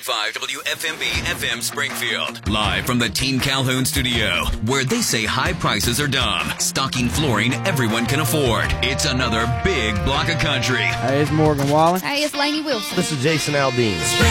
WFMB FM Springfield. Live from the Team Calhoun studio, where they say high prices are dumb. Stocking flooring everyone can afford. It's another big block of country. Hey, it's Morgan Wallen. Hey, it's Lainey Wilson. This is Jason Aldean.